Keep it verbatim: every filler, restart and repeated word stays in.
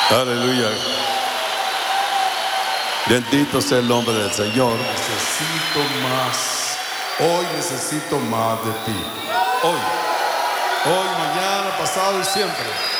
Aleluya. Bendito sea el nombre del Señor. Necesito más. Hoy necesito más de ti. Hoy. Hoy, mañana, pasado y siempre.